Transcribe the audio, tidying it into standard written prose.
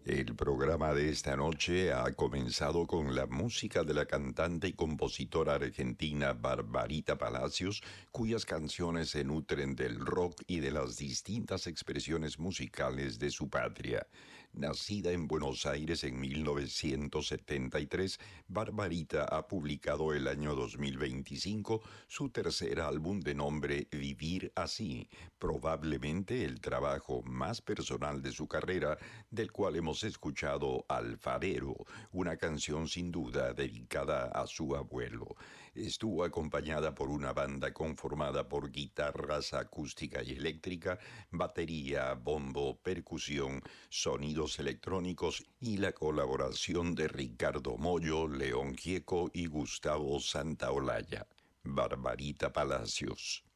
El programa de esta noche ha comenzado con la música de la cantante y compositora argentina Barbarita Palacios, cuyas canciones se nutren del rock y de las distintas expresiones musicales de su patria. Nacida en Buenos Aires en 1973, Barbarita ha publicado el año 2025 su tercer álbum de nombre Vivir Así, probablemente el trabajo más personal de su carrera, del cual hemos escuchado Alfarero, una canción sin duda dedicada a su abuelo. Estuvo acompañada por una banda conformada por guitarras acústica y eléctrica, batería, bombo, percusión, sonidos electrónicos y la colaboración de Ricardo Mollo, León Gieco y Gustavo Santaolalla. Barbarita Palacios.